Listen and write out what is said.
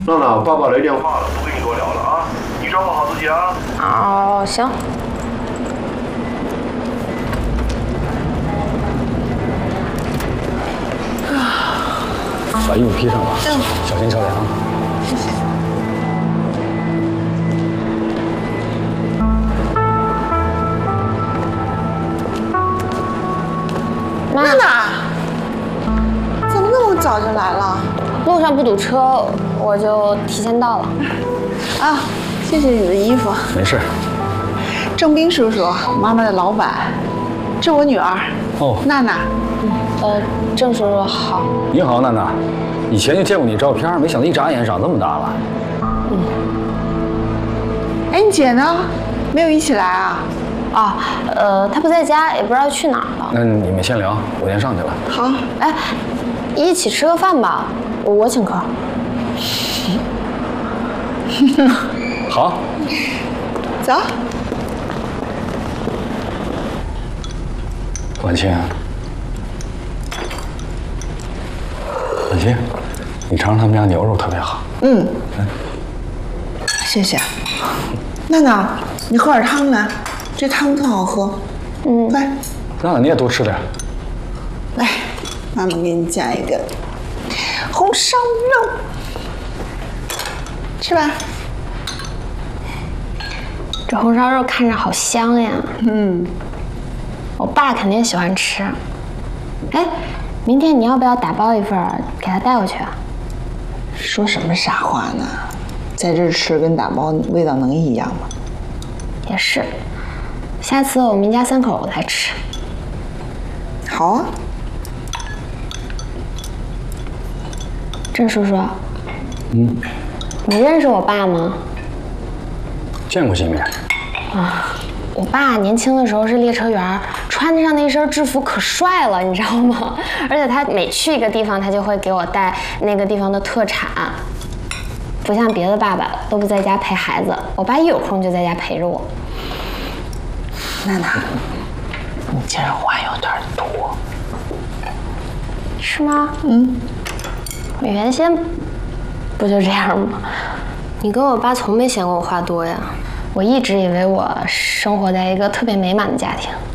娜娜，爸爸来电话了，不跟你多聊了啊，你照顾好自己啊。 哦，行。 把衣服披上吧，小心着凉。 谢谢。娜娜，怎么那么早就来了？ 路上不堵车，我就提前到了。 啊，谢谢你的衣服。 没事。 郑斌叔叔，妈妈的老板，这我女儿。 哦， 娜娜。 郑叔叔好。 你好，娜娜。以前就见过你照片，没想到一眨眼长这么大了。 哎，你姐呢？没有一起来啊？ 啊，她不在家，也不知道去哪儿了。 那你们先聊，我先上去了。 好。 哎，一起吃个饭吧，我请客。 好。 走。 婉清，婉清，你尝尝他们家牛肉特别好。 谢谢。娜娜，你喝点汤来，这汤特好喝。来， 娜娜你也多吃点。 来，妈妈给你加一个红烧肉，吃吧。 这红烧肉看着好香呀。我爸肯定喜欢吃。哎，明天你要不要打包一份给他带回去啊？ 说什么傻话呢？在这儿吃跟打包味道能一样吗？ 也是，下次我们一家3口来吃。 好啊。 郑叔叔，你认识我爸吗？ 见过几面。 我爸年轻的时候是列车员，穿着上那身制服可帅了，你知道吗？而且他每去一个地方，他就会给我带那个地方的特产，不像别的爸爸都不在家陪孩子，我爸一有空就在家陪着我。 娜娜，你今儿话有点多。 是吗？我原先不就这样吗？你跟我爸从没嫌过我话多呀。我一直以为我生活在一个特别美满的家庭。